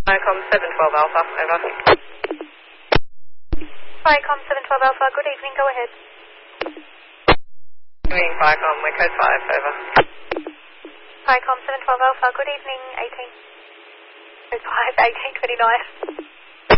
Viacom 712 Alpha, over. Viacom 712 Alpha, good evening, go ahead. Good evening, Viacom, we're code 5, over. Viacom 712 Alpha, good evening, 18. Code 5, 1829.